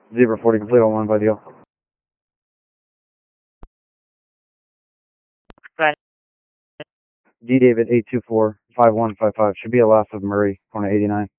Zebra 40 complete on 1 by deal. Right. D David 824-5155 should be a last of Murray, corner 89.